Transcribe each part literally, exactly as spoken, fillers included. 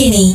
ini.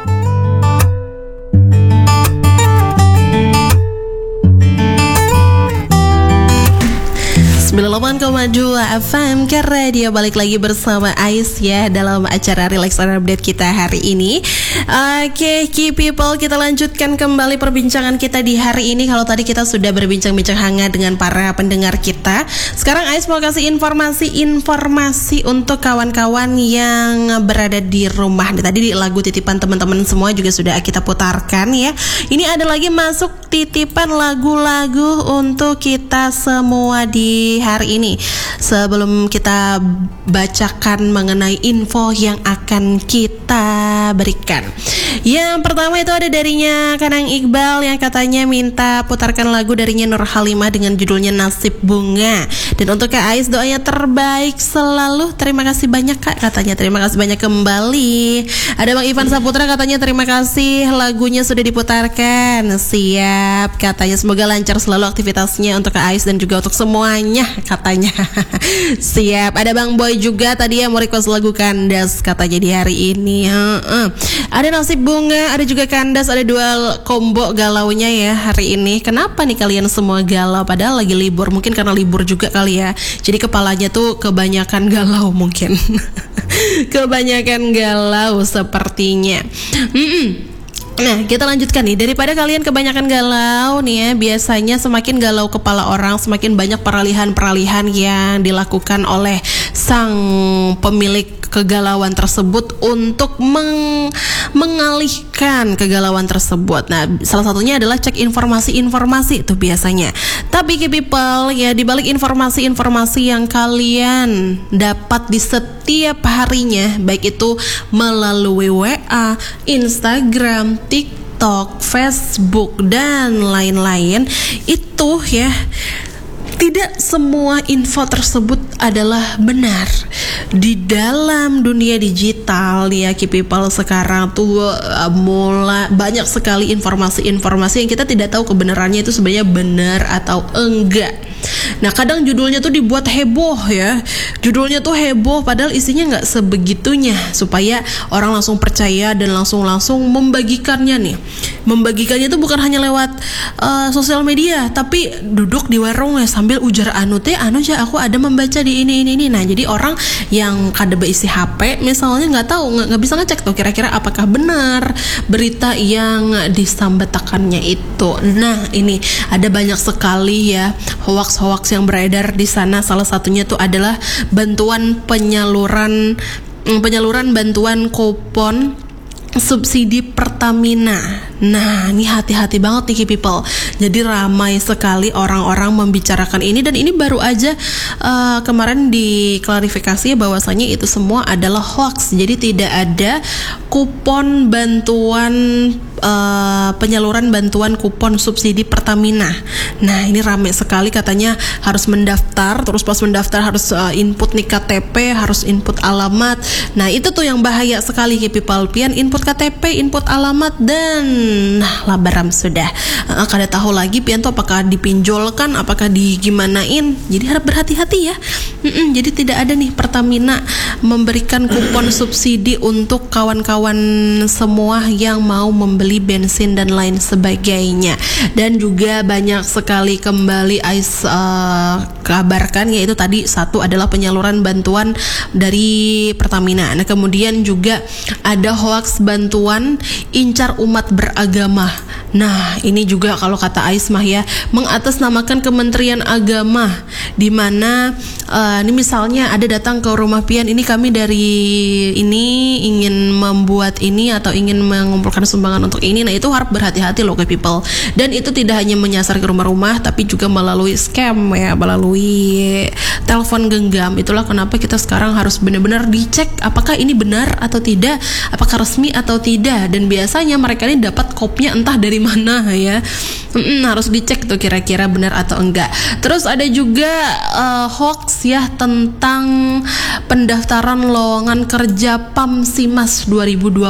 sembilan puluh delapan koma dua F M ke radio, balik lagi bersama Ais ya dalam acara Relax and Update kita hari ini. Oke, key people, kita lanjutkan kembali perbincangan kita di hari ini. Kalau tadi kita sudah berbincang-bincang hangat dengan para pendengar kita, sekarang Ais mau kasih informasi-informasi untuk kawan-kawan yang berada di rumah. Tadi di lagu titipan teman-teman semua juga sudah kita putarkan ya. Ini ada lagi masuk titipan lagu-lagu untuk kita semua di hari ini. Sebelum kita bacakan mengenai info yang akan kita berikan, yang pertama itu ada darinya Kanang Iqbal yang katanya minta putarkan lagu darinya Nur Halimah dengan judulnya Nasib Bunga. Dan untuk Kak Ais doanya terbaik selalu. Terima kasih banyak Kak, katanya terima kasih banyak kembali. Ada Bang Ivan Saputra katanya terima kasih lagunya sudah diputarkan. Siap katanya, semoga lancar selalu aktivitasnya untuk Kak Ais dan juga untuk semuanya katanya. Siap. Ada Bang Boy juga tadi yang mau request lagu Kandas katanya di hari ini. Uh-uh. Ada Nasib Bunga, ada juga Kandas, ada dua combo galaunya ya hari ini. Kenapa nih kalian semua galau padahal lagi libur? Mungkin karena libur juga kali ya. Jadi kepalanya tuh kebanyakan galau mungkin. Kebanyakan galau sepertinya. Mm-mm. Nah, kita lanjutkan nih. Daripada kalian kebanyakan galau nih ya, biasanya semakin galau kepala orang, semakin banyak peralihan-peralihan yang dilakukan oleh sang pemilik kegalauan tersebut untuk meng- mengalihkan kegalauan tersebut. Nah, salah satunya adalah cek informasi-informasi itu biasanya. Tapi key people ya, dibalik informasi-informasi yang kalian dapat di setiap harinya, baik itu melalui W A, Instagram, TikTok, Facebook, dan lain-lain, itu ya, tidak semua info tersebut adalah benar. Di dalam dunia digital ya, key people, sekarang tuh uh, mulai banyak sekali informasi-informasi yang kita tidak tahu kebenarannya itu sebenarnya benar atau enggak. Nah, kadang judulnya tuh dibuat heboh ya. Judulnya tuh heboh padahal isinya nggak sebegitunya, supaya orang langsung percaya dan langsung-langsung membagikannya nih. Membagikannya tuh bukan hanya lewat uh, sosial media, tapi duduk di warung ya sambil ujar anu teh anu aja aku ada membaca di ini ini ini. Nah, jadi orang yang kada berisi H P misalnya nggak tahu, nggak bisa ngecek tuh kira-kira apakah benar berita yang disambatakannya itu. Nah, ini ada banyak sekali ya hoax-hoax yang beredar di sana. Salah satunya tuh adalah bantuan penyaluran penyaluran bantuan kupon subsidi Pertamina. Nah, ini hati-hati banget nih people. Jadi ramai sekali orang-orang membicarakan ini, dan ini baru aja uh, kemarin diklarifikasi bahwasanya itu semua adalah hoax. Jadi tidak ada kupon bantuan uh, penyaluran bantuan kupon subsidi Pertamina. Nah, ini ramai sekali katanya harus mendaftar, terus pas mendaftar harus uh, input nih K T P, harus input alamat. Nah, itu tuh yang bahaya sekali people. Pian input K T P, input alamat, dan nah labaram sudah. Uh, kada tahu lagi pian tuh apakah dipinjolkan, apakah digimanain. Jadi harap berhati-hati ya. Mm-mm, jadi tidak ada nih Pertamina memberikan kupon subsidi untuk kawan-kawan semua yang mau membeli bensin dan lain sebagainya. Dan juga banyak sekali kembali Ais uh, kabarkan, yaitu tadi satu adalah penyaluran bantuan dari Pertamina. Nah, kemudian juga ada hoax bantuan incar umat beragama. Nah, ini juga kalau kata Ais mah ya, mengatasnamakan Kementerian Agama, di mana uh, ini misalnya ada datang ke rumah pian, ini kami dari ini ingin membuat ini atau ingin mengumpulkan sumbangan untuk ini. Nah, itu harap berhati-hati loh ke people. Dan itu tidak hanya menyasar ke rumah-rumah, tapi juga melalui scam ya, melalui telepon genggam. Itulah kenapa kita sekarang harus benar-benar dicek apakah ini benar atau tidak, apakah resmi atau tidak. Dan biasanya mereka ini dapat kopnya entah dari mana ya. Hmm, harus dicek tuh kira-kira benar atau enggak. Terus ada juga uh, hoax ya tentang pendaftaran lowongan kerja Pamsimas dua ribu dua puluh